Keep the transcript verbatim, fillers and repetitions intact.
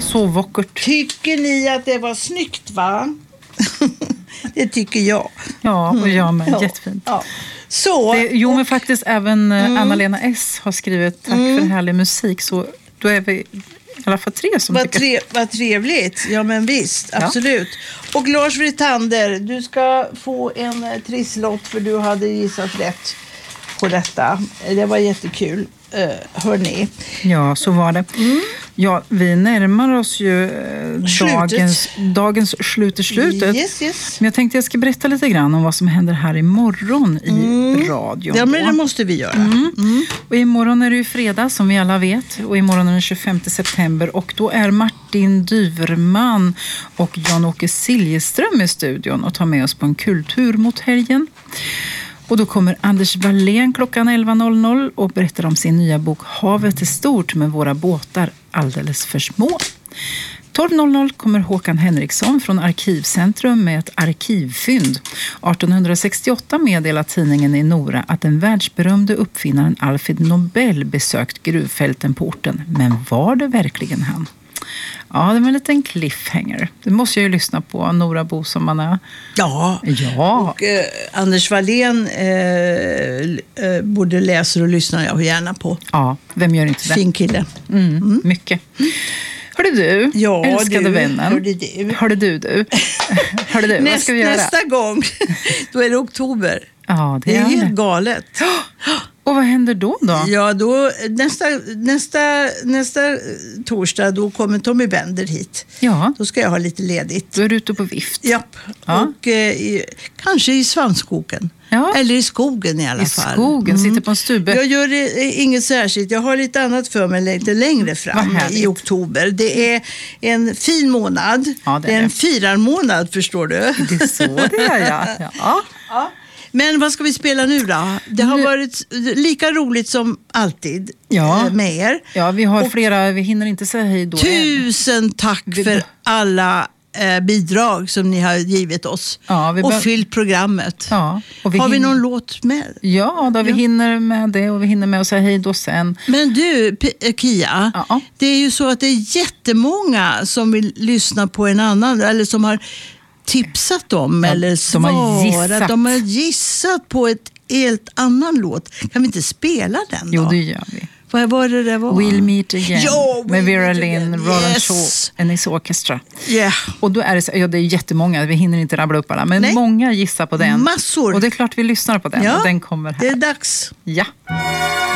så vackert. Tycker ni att det var snyggt, va? Det tycker jag. Ja, och jag med. Ja. Jättefint. Ja. Så, det, jo, och, men faktiskt även mm. Anna-Lena S har skrivit tack mm. för härlig musik. Så då är vi i alla fall tre som vad, tycker... tre, vad trevligt. Ja, men visst. Ja. Absolut. Och Lars Vritander, du ska få en eh, trisslott för du hade gissat rätt på detta. Det var jättekul. Uh, hörni. Ja, så var det. Mm. Ja, vi närmar oss ju eh, dagens, dagens slut i slutet. Yes, yes. Men jag tänkte jag ska berätta lite grann om vad som händer här imorgon i mm. radion. Ja, men det måste vi göra. Mm. Mm. Och imorgon är det ju fredag som vi alla vet. Och imorgon är den tjugofemte september. Och då är Martin Dyverman och Jan-Åke Siljeström i studion och tar med oss på en kultur mot helgen. Och då kommer Anders Wallén klockan elva noll noll och berättar om sin nya bok Havet är stort med våra båtar alldeles för små. tolv noll noll kommer Håkan Henriksson från Arkivcentrum med ett arkivfynd. arton sextioåtta meddelar tidningen i Nora att den världsberömde uppfinnaren Alfred Nobel besökt gruvfälten på orten. Men var det verkligen han? Ja, det var en liten cliffhanger. Det måste jag ju lyssna på, Nora Bo som man är. Ja, ja. och eh, Anders Wallén eh, eh, både läser och lyssnar jag gärna på. Ja, vem gör inte det? Fin kille. Mm, mm. Mycket. Hörde du, ja, älskade du, vännen. Hörde du. Hörde du, du. Hörde du, Näst, vad ska vi göra? Nästa gång, då är det oktober. Ja, det, det är, är helt det. galet. Och vad händer då då? Ja, då nästa, nästa, nästa torsdag då kommer Tommy Bender hit. Ja. Då ska jag ha lite ledigt. Då är du ute på vift. Japp. Ja. Och eh, i, kanske i Svanskogen. Ja. Eller i skogen i alla I fall. I skogen, mm. sitter på en stube. Jag gör det, inget särskilt. Jag har lite annat för mig lite längre fram i oktober. Det är en fin månad. Ja, det, det är är en det. firarmånad, förstår du. Det är så det är, ja. ja. ja. Men vad ska vi spela nu då? Det har nu... varit lika roligt som alltid ja. med er. Ja, vi har och flera, vi hinner inte säga hej då. Tusen tack vi... för alla eh, bidrag som ni har givit oss. Ja, vi och be... fyllt programmet. Ja, och vi har hinner... vi någon låt med? Ja, då vi ja. hinner med det och vi hinner med att säga hej då sen. Men du, P- Kia, ja. det är ju så att det är jättemånga som vill lyssna på en annan, eller som har tipsat om ja, eller svarat. De har gissat. De har gissat på ett helt annan låt. Kan vi inte spela den då? Jo, det gör vi. Vad var det det var? We'll Meet Again. Ja, med Vera Lynn, Roland yes. Shaw and his orchestra. Yeah. Och då är det, så, ja, det är jättemånga, vi hinner inte rabbla upp alla. Men Nej. många gissar på den. Massor. Och det är klart vi lyssnar på den. Ja, och den kommer här. Det är dags. Ja.